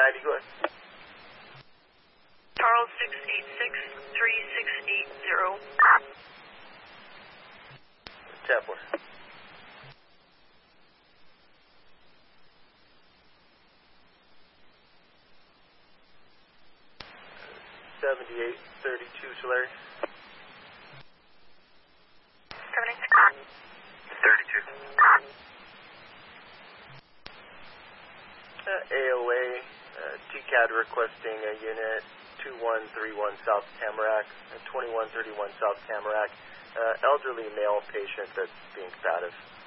ID, go ahead. Charles 686-3680. Tap 4. 7832, Solari. 32. AOA, TCAD requesting a unit 2131 South Tamarack, 2131 South Tamarack, elderly male patient that's being combative.